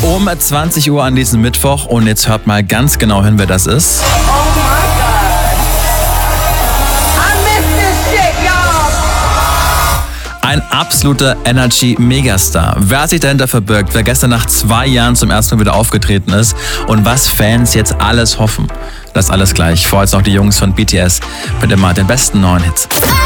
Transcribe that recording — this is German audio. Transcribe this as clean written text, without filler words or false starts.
Um 20 Uhr an diesem Mittwoch. Und jetzt hört mal ganz genau hin, wer das ist. Ein absoluter Energy-Megastar. Wer sich dahinter verbirgt, wer gestern nach 2 Jahren zum ersten Mal wieder aufgetreten ist und was Fans jetzt alles hoffen. Das alles gleich. Vor jetzt noch die Jungs von BTS mit immer den besten neuen Hits.